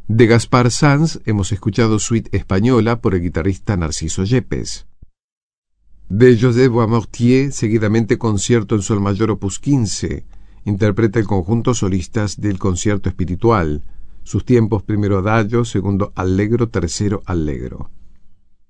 De Gaspar Sanz hemos escuchado Suite Española por el guitarrista Narciso Yepes. De Joseph Boismortier, seguidamente Concierto en Sol Mayor Opus 15, interpreta el conjunto solistas del Concierto Espiritual, sus tiempos primero adagio, segundo allegro, tercero allegro.